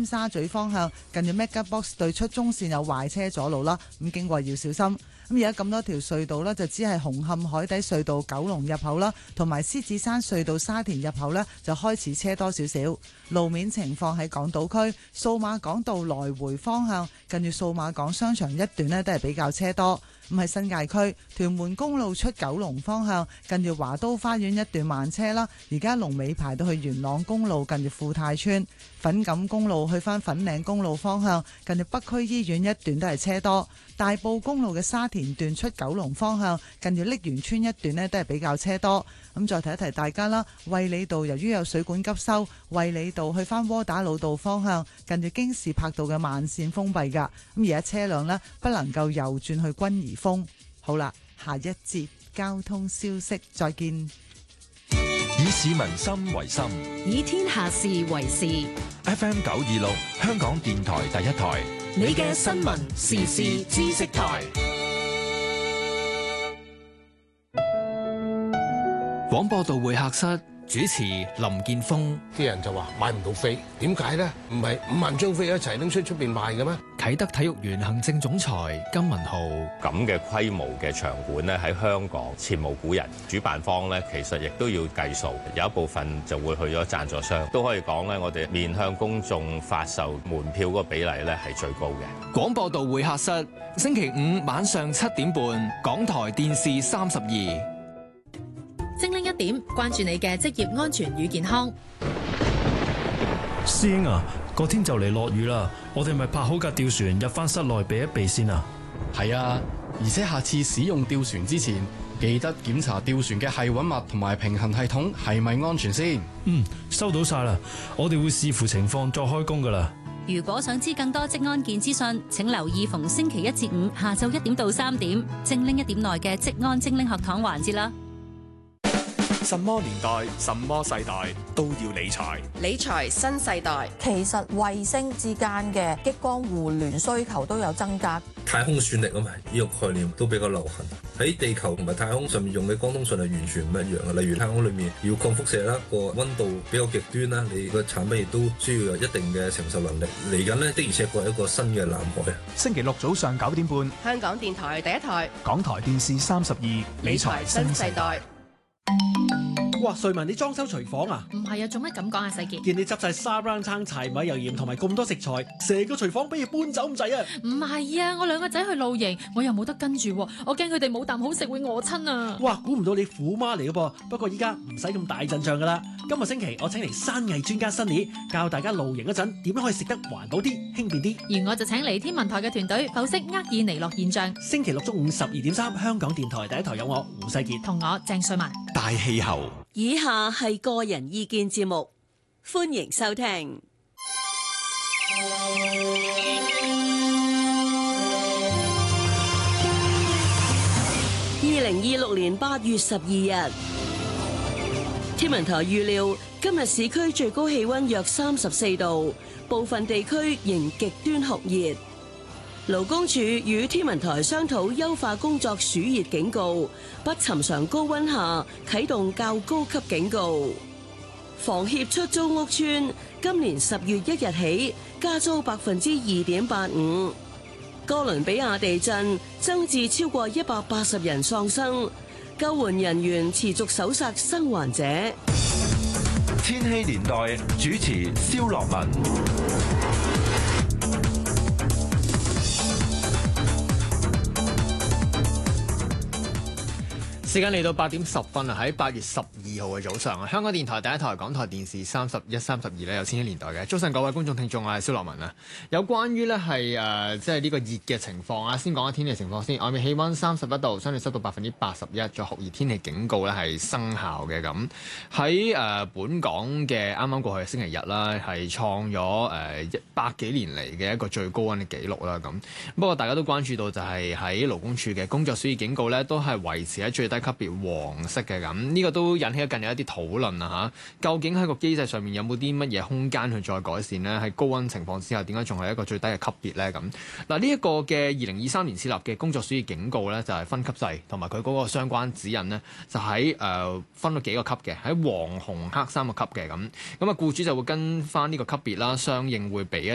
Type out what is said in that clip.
尖沙咀方向近住 MegaBox 對出中線有壞車阻路啦，咁經過要小心。咁而家咁多條隧道呢，就只係紅磡海底隧道九龍入口啦，同埋獅子山隧道沙田入口呢，就開始車多少少。路面情況喺港島區數碼港道來回方向近住數碼港商場一段呢，都係比較車多。咁喺新界區屯門公路出九龍方向近住華都花園一段慢車啦，而家龍尾排到去元朗公路近住富泰村。粉錦公路去返粉嶺公路方向近住北區醫院一段都係車多。大埔公路嘅沙田段出九龍方向近住瀝源村一段呢，都係比較車多。咁再提一提大家啦，衛理道由於有水管急修，衛理道去返窩打老道方向近住京士柏道嘅慢線封閉㗎。咁而家車輛呢，不能夠右轉去軍怡豐。好啦，下一節交通消息再見。 以市民心為心， 以天下事為事。 FM 926香港電台第一台， 你嘅新聞時事知識台。 廣播道會客室主持林建峰。 啲人就話買唔到飛，點解呢？唔係5萬張飛一齊拎出邊賣嘅咩？ 啟德體育園行政總裁金文浩。 咁嘅規模嘅場館呢，喺香港前無古人。主辦方呢，其實亦都要計數，有一部分就會去咗贊助商。都可以講呢，我哋面向公眾發售門票嗰個比例呢，係最高嘅。 廣播道會客室星期5晚上7點半，港台電視32。 精靈一點，關注你嘅職業安全與健康。 師兄啊，個天就嚟落雨啦，我哋咪泊好架吊船入翻室內避一避先啊。 係啊，而且下次使用吊船之前，記得檢查吊船嘅繫穩物同埋平衡系統係咪安全先。 收到晒啦，我哋會視乎情況再開工噶啦。 如果想知更多職安健資訊，請留意逢星期1至5下晝1點到3點，精靈一點內嘅職安精靈學堂環節啦。 什麼年代、什麼世代都要理財。 理財新世代， 其實衛星之間嘅激光互聯需求都有增加。 太空算力啊嘛，呢個概念都比較流行。喺地球同埋太空上面用嘅光通訊係完全唔一樣嘅。例如太空裏面要抗輻射啦，個溫度比較極端啦，你個產品亦都需要有一定嘅承受能力。嚟緊呢，的而且確係一個新嘅藍海。 星期六早上9點半， 香港電台第一台， 港台電視32， 理財新世代。 哇！瑞文，你裝修廚房啊？ 唔係啊，做乜咁講啊，世傑？ 見你執晒沙煲罉、柴米油鹽同埋咁多食材，成個廚房俾佢搬走咁滯啊！ 唔係啊，我2個仔去露營，我又冇得跟住，我驚佢哋冇啖好食會餓親啊！ 哇！估唔到你虎媽嚟嘅噃，不過依家唔使咁大陣仗噶啦。今個星期我請嚟山藝專家Sunny教大家露營嗰陣點樣可以食得環保啲、輕便啲。 而我就請嚟天文台嘅團隊剖析厄爾尼諾現象。 星期六中午12點3，香港電台第一台有我胡世傑同我鄭瑞文。 大氣候。 以下係個人意見節目，歡迎收聽。2026年8月12日，天文台預料今日市區最高氣溫約34度，部分地區仍極端酷熱。勞工處與天文台商討優化工作暑熱警告，不尋常高溫下啟動較高級警告。房協出租屋邨今年10月1日起加租2.85%。哥倫比亞地震增至超過180人喪生，救援人員持續搜索生還者。 千禧年代主持蕭樂文。 時間嚟到8點10分啊！喺8月12號嘅早上啊，香港電台第一台、港台電視31、32咧有千禧年代嘅。早晨各位觀眾聽眾啊，蕭樂文啊，有關於咧係即係呢個熱嘅情況啊，先講下天氣情況先。外面氣溫31度，相對濕度81%，再酷熱天氣警告咧係生效嘅咁。喺本港嘅啱啱過去嘅星期日啦，係創咗100幾年嚟嘅一個最高溫嘅紀錄啦咁。不過大家都關注到就係喺勞工處嘅工作暑熱警告咧，都係維持喺最低級別黃色嘅咁，呢個都引起咗近日一啲討論啊嚇。究竟喺個機制上面有冇啲乜嘢空間去再改善呢？喺高溫情況之下，點解仲係一個最低嘅級別呢？咁嗱，呢一個嘅2023年設立嘅工作暑熱警告呢，就係分級制，同埋佢嗰個相關指引呢，就喺分咗幾個級嘅，喺黃、紅、黑3個級嘅咁。咁啊，僱主就會跟翻呢個級別啦，相應會俾一